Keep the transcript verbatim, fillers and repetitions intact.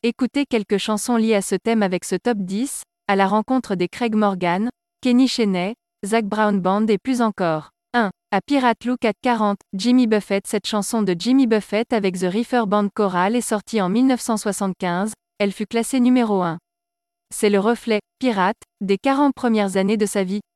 Écoutez quelques chansons liées à ce thème avec ce top dix, à la rencontre des Craig Morgan, Kenny Chesney, Zac Brown Band et plus encore. un. À Pirate Look at quarante, Jimmy Buffett. Cette chanson de Jimmy Buffett avec The Reefer Band Choral est sortie en mille neuf cent soixante-quinze, elle fut classée numéro un. C'est le reflet, pirate, des quarante premières années de sa vie.